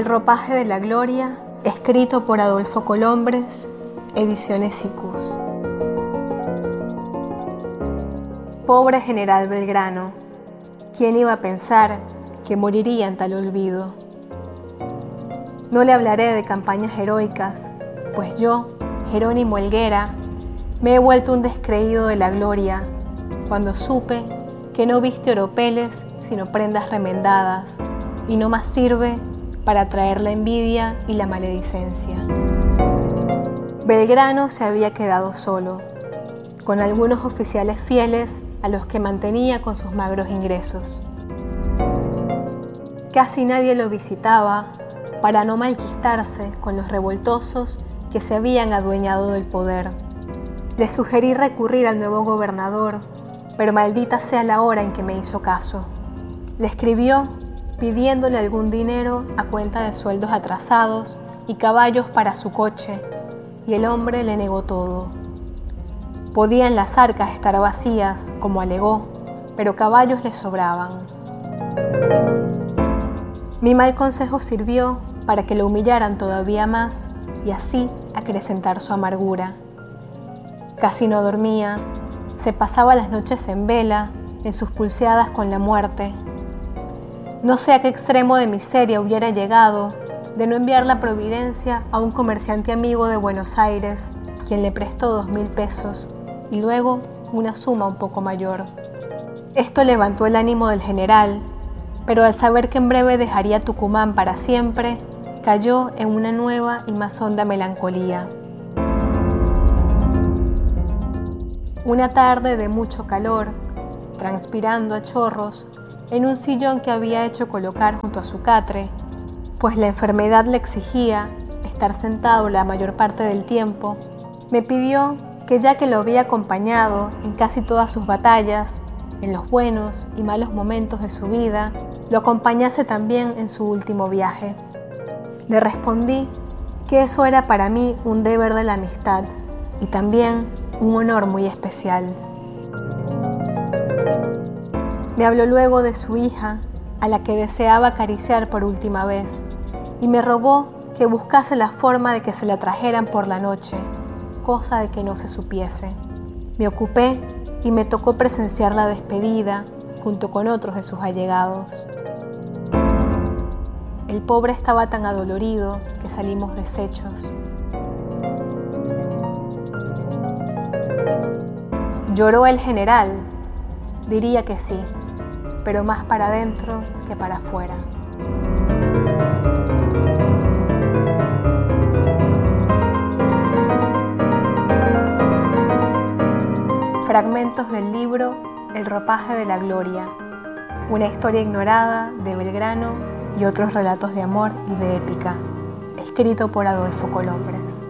ropaje de la gloria, escrito por Adolfo Colombres, Ediciones Siquus. Pobre general Belgrano, ¿quién iba a pensar que moriría en tal olvido? No le hablaré de campañas heroicas, pues yo, Jerónimo Helguera, me he vuelto un descreído de la gloria, cuando supe que no viste oropeles sino prendas remendadas, y no más sirve para atraer la envidia y la maledicencia. Belgrano se había quedado solo, con algunos oficiales fieles a los que mantenía con sus magros ingresos. Casi nadie lo visitaba para no malquistarse con los revoltosos que se habían adueñado del poder. Le sugerí recurrir al nuevo gobernador, pero maldita sea la hora en que me hizo caso. Le escribió pidiéndole algún dinero a cuenta de sueldos atrasados y caballos para su coche, y el hombre le negó todo. Podían las arcas estar vacías, como alegó, pero caballos le sobraban. Mi mal consejo sirvió para que lo humillaran todavía más y así acrecentar su amargura. Casi no dormía, se pasaba las noches en vela, en sus pulseadas con la muerte. No sé a qué extremo de miseria hubiera llegado de no enviar la providencia a un comerciante amigo de Buenos Aires, quien le prestó 2.000 pesos y luego una suma un poco mayor. Esto levantó el ánimo del general, pero al saber que en breve dejaría Tucumán para siempre, cayó en una nueva y más honda melancolía. Una tarde de mucho calor, transpirando a chorros, en un sillón que había hecho colocar junto a su catre, pues la enfermedad le exigía estar sentado la mayor parte del tiempo, me pidió que ya que lo había acompañado en casi todas sus batallas, en los buenos y malos momentos de su vida, lo acompañase también en su último viaje. Le respondí que eso era para mí un deber de la amistad y también un honor muy especial. Me habló luego de su hija, a la que deseaba acariciar por última vez, y me rogó que buscase la forma de que se la trajeran por la noche, cosa de que no se supiese. Me ocupé y me tocó presenciar la despedida junto con otros de sus allegados. El pobre estaba tan adolorido que salimos deshechos. ¿Lloró el general? Diría que sí, pero más para adentro que para afuera. Fragmentos del libro El ropaje de la gloria, una historia ignorada de Belgrano y otros relatos de amor y de épica, escrito por Adolfo Colombres.